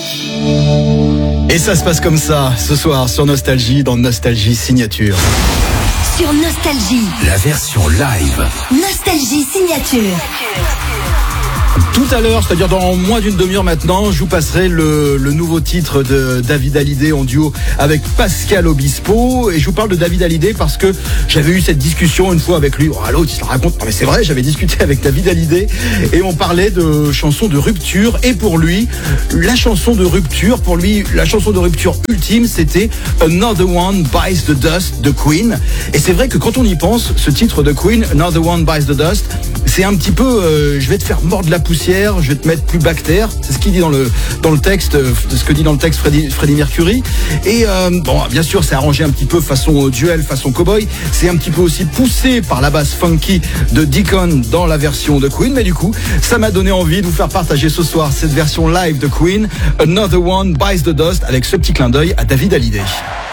Et ça se passe comme ça, ce soir sur Nostalgie, dans Nostalgie Signature. Sur Nostalgie, la version live. Nostalgie Signature. Tout à l'heure, c'est-à-dire dans moins d'une demi-heure maintenant, je vous passerai le nouveau titre de David Hallyday en duo avec Pascal Obispo. Et je vous parle de David Hallyday parce que j'avais eu cette discussion une fois avec lui. Oh, l'autre, il se la raconte. Non mais c'est vrai, j'avais discuté avec David Hallyday et on parlait de chansons de rupture. Et pour lui, la chanson de rupture ultime, c'était Another One Bites the Dust de Queen. Et c'est vrai que quand on y pense, ce titre de Queen, Another One Bites the Dust, c'est un petit peu, je vais te faire mordre la poussière, je vais te mettre plus bactère. C'est ce qu'il dit dans le texte, ce que dit dans le texte Freddie Mercury. Et bon, bien sûr, c'est arrangé un petit peu façon duel, façon cowboy. C'est un petit peu aussi poussé par la basse funky de Deacon dans la version de Queen. Mais du coup, ça m'a donné envie de vous faire partager ce soir cette version live de Queen, Another One Bites the Dust, avec ce petit clin d'œil à David Hallyday.